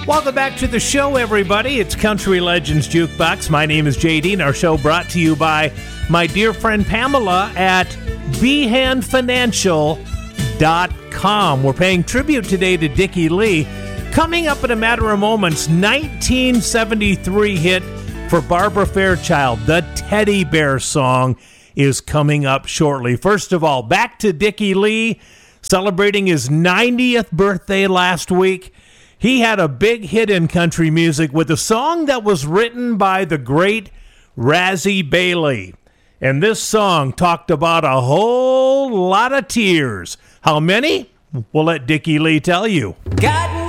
Welcome back to the show, everybody. It's Country Legends Jukebox. My name is JD, and our show brought to you by my dear friend Pamela at BehanFinancial.com. We're paying tribute today to Dickie Lee. Coming up in a matter of moments, 1973 hit for Barbara Fairchild, the Teddy Bear Song, is coming up shortly. First of all, back to Dickie Lee, celebrating his 90th birthday last week. He had a big hit in country music with a song that was written by the great Razzie Bailey. And this song talked about a whole lot of tears. How many? We'll let Dickie Lee tell you. Got